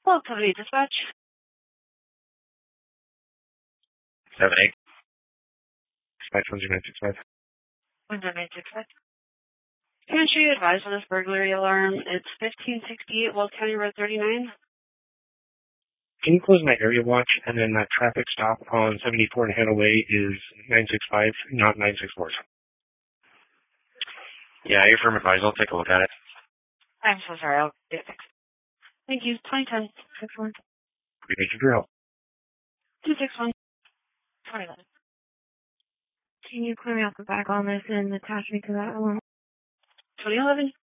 Well, activity dispatch. 7-8. Dispatch 10965. 10965. Can I show you advise on this burglary alarm? It's 1568 Weld County Road 39. Can you close my area watch, and then that traffic stop on 74 and Hanaway is 965, not 964. Yeah, you're from advise. I'll take a look at it. I'm so sorry. I'll get it fixed. Thank you. 2010. 61. Appreciate your help. 261. 2011. Can you clear me off the back on this and attach me to that alarm? 2011.